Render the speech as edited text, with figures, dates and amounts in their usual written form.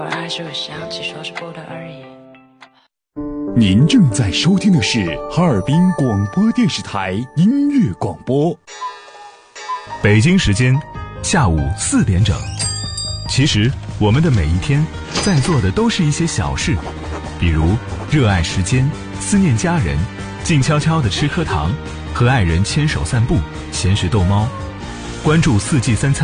还是会想起，说是不得而已。 您正在收听的是哈尔滨广播电视台音乐广播。 北京时间下午4点整。其实我们的每一天在做的都是一些小事，比如热爱时间，思念家人，静悄悄地吃颗糖，和爱人牵手散步，闲时逗猫，关注4季3餐。